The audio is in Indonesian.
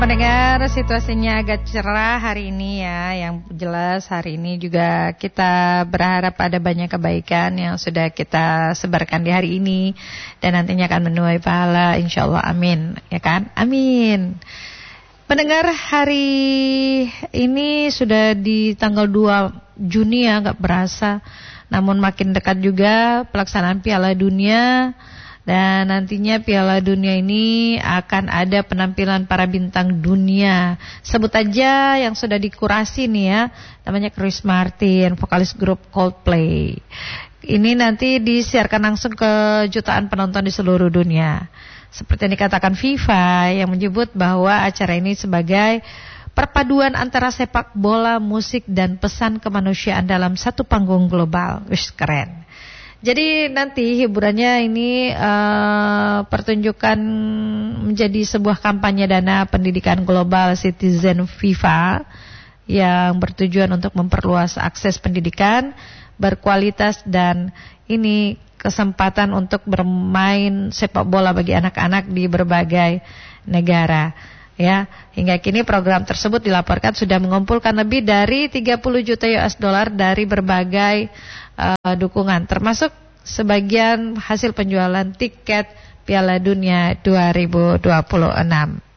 Mendengar situasinya agak cerah hari ini ya. Yang jelas hari ini juga kita berharap ada banyak kebaikan yang sudah kita sebarkan di hari ini dan nantinya akan menuai pahala, insyaallah, amin. Ya kan? Amin. Pendengar, hari ini sudah di tanggal 2 Juni ya, gak berasa. Namun makin dekat juga pelaksanaan Piala Dunia. Dan nantinya Piala Dunia ini akan ada penampilan para bintang dunia. Sebut aja yang sudah dikurasi nih ya. Namanya Chris Martin, vokalis grup Coldplay. Ini nanti disiarkan langsung ke jutaan penonton di seluruh dunia. Seperti yang dikatakan FIFA yang menyebut bahwa acara ini sebagai perpaduan antara sepak bola, musik, dan pesan kemanusiaan dalam satu panggung global. Wih, keren. Jadi nanti hiburannya ini pertunjukan menjadi sebuah kampanye dana pendidikan global Citizen FIFA yang bertujuan untuk memperluas akses pendidikan berkualitas dan ini kesempatan untuk bermain sepak bola bagi anak-anak di berbagai negara. Ya, hingga kini program tersebut dilaporkan sudah mengumpulkan lebih dari 30 juta US dollar dari berbagai dukungan, termasuk sebagian hasil penjualan tiket Piala Dunia 2026.